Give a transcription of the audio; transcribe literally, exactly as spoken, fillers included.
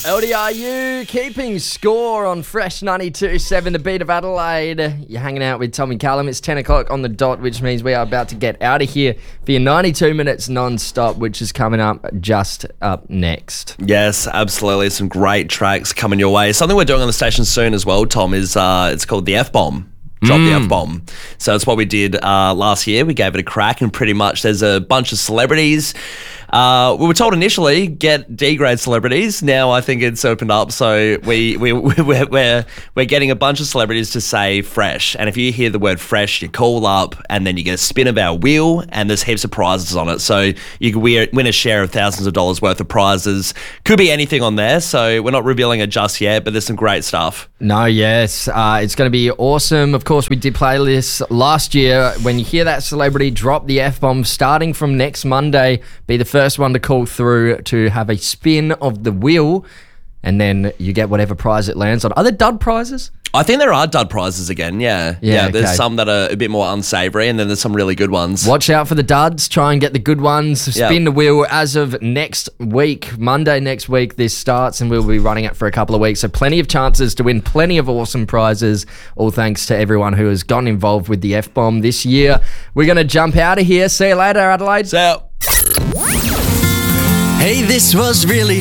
L D R U keeping score on Fresh ninety-two point seven, the beat of Adelaide. You're hanging out with Tommy Callum. It's ten o'clock on the dot, which means we are about to get out of here for your ninety-two minutes non-stop, which is coming up just up next. Yes, absolutely. Some great tracks coming your way. Something we're doing on the station soon as well, Tom, is uh, it's called the F-Bomb. Drop mm. the F-Bomb. So that's what we did uh, last year. We gave it a crack, and pretty much there's a bunch of celebrities. Uh, we were told initially get D-grade celebrities. Now I think it's opened up, so we we we're, we're we're getting a bunch of celebrities to say fresh. And if you hear the word fresh, you call up, and then you get a spin of our wheel, and there's heaps of prizes on it. So you can win a share of thousands of dollars worth of prizes. Could be anything on there. So we're not revealing it just yet, but there's some great stuff. No, yes, uh, it's going to be awesome. Of course, we did play this last year. When you hear that celebrity drop the F-bomb, starting from next Monday, be the first one to call through to have a spin of the wheel, and then you get whatever prize it lands on. Are there dud prizes? I think there are dud prizes again, yeah. Yeah, yeah there's okay. some that are a bit more unsavoury, and then there's some really good ones. Watch out for the duds. Try and get the good ones. Spin yep. the wheel as of next week. Monday next week this starts, and we'll be running it for a couple of weeks. So plenty of chances to win plenty of awesome prizes, all thanks to everyone who has gotten involved with the F-bomb this year. We're going to jump out of here. See you later, Adelaide. See ya. Hey, this was really